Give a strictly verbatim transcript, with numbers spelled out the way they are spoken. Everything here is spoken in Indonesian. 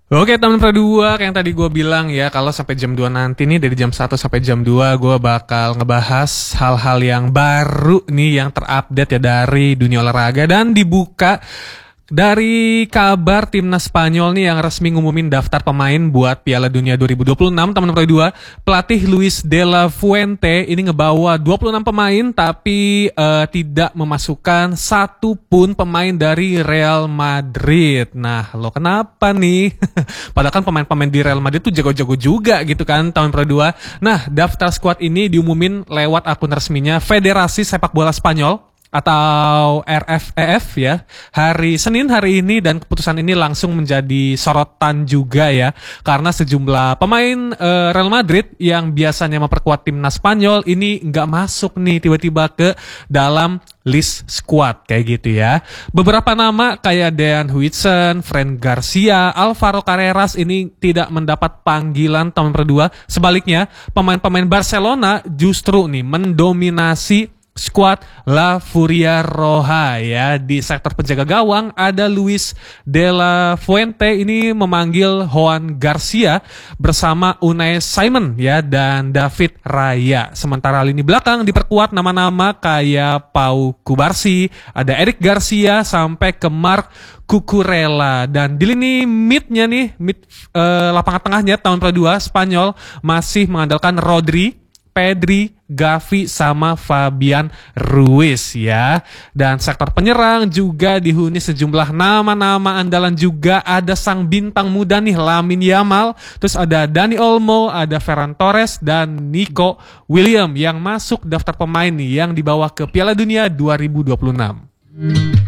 Oke teman Pro dua, kayak yang tadi gue bilang ya, kalau sampai jam dua nanti nih, dari jam satu sampai jam dua gue bakal ngebahas hal-hal yang baru nih, yang terupdate ya dari dunia olahraga. Dan dibuka dari kabar timnas Spanyol nih yang resmi ngumumin daftar pemain buat Piala Dunia dua ribu dua puluh enam, teman Pro dua. Pelatih Luis de la Fuente ini ngebawa dua puluh enam pemain, tapi uh, tidak memasukkan satu pun pemain dari Real Madrid. Nah, lo kenapa nih? Padahal kan pemain-pemain di Real Madrid tuh jago-jago juga gitu kan, teman Pro dua. Nah, daftar squad ini diumumin lewat akun resminya Federasi Sepak Bola Spanyol atau R F E F ya, hari Senin hari ini, dan keputusan ini langsung menjadi sorotan juga ya, karena sejumlah pemain uh, Real Madrid yang biasanya memperkuat timnas Spanyol ini nggak masuk nih tiba-tiba ke dalam list squad kayak gitu ya. Beberapa nama kayak Dean Huijsen, Fran Garcia, Alvaro Carreras ini tidak mendapat panggilan, teman Pro dua. Sebaliknya, pemain-pemain Barcelona justru nih mendominasi skuad La Furia Roja ya. Di sektor penjaga gawang ada Luis de la Fuente ini memanggil Juan Garcia bersama Unai Simon ya dan David Raya. Sementara lini belakang diperkuat nama-nama kayak Pau Cubarsí, ada Eric Garcia sampai ke Marc Cucurella. Dan di lini midnya nih, mid uh, lapangan tengahnya tahun Pro dua Spanyol masih mengandalkan Rodri, Pedri, Gavi, sama Fabian Ruiz ya. Dan sektor penyerang juga dihuni sejumlah nama-nama andalan juga. Ada sang bintang muda nih, Lamine Yamal. Terus ada Dani Olmo, ada Ferran Torres, dan Nico Williams yang masuk daftar pemain nih yang dibawa ke Piala Dunia dua ribu dua puluh enam.